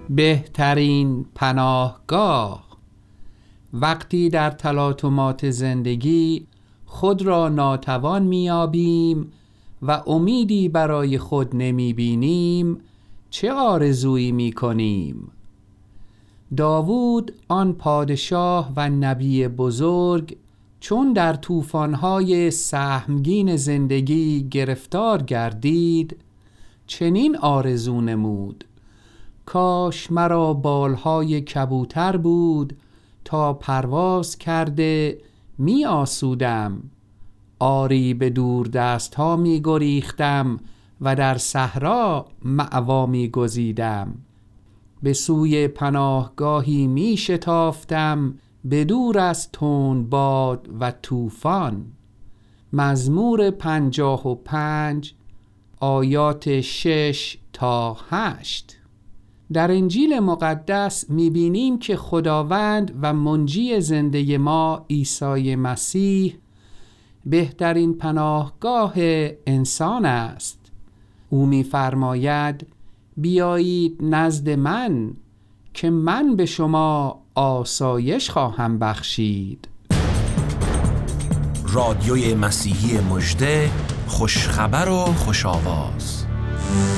بهترین پناهگاه. وقتی در تلاطمات زندگی خود را ناتوان می‌یابیم و امیدی برای خود نمی‌بینیم، چه آرزویی می‌کنیم؟ داوود آن پادشاه و نبی بزرگ چون در طوفان‌های سهمگین زندگی گرفتار گردید، چنین آرزو نمود: کاش مرا بالهای کبوتر بود تا پرواز کرده می آسودم، آری به دور دست ها می گریختم و در صحرا مأوا می گزیدم، به سوی پناهگاهی می شتافتم به دور از تند باد و طوفان. مزمور 55 آیات 6 تا 8. در انجیل مقدس می‌بینیم که خداوند و منجی زنده ما عیسی مسیح بهترین پناهگاه انسان است. او می‌فرماید: بیایید نزد من که من به شما آسایش خواهم بخشید. رادیوی مسیحی مژده، خوشخبر و خوش آواز.